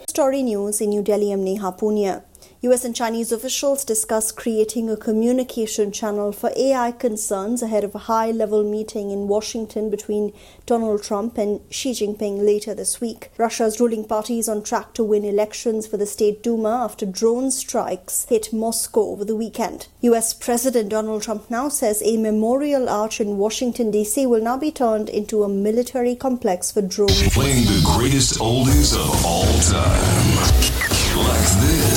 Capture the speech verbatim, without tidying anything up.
Story News in New Delhi. I'm Neha Punia. U S and Chinese officials discuss creating a communication channel for A I concerns ahead of a high-level meeting in Washington between Donald Trump and Xi Jinping later this week. Russia's ruling party is on track to win elections for the State Duma after drone strikes hit Moscow over the weekend. U S President Donald Trump now says a memorial arch in Washington, D C will now be turned into a military complex for drones. Playing the greatest oldies of all time. Like this.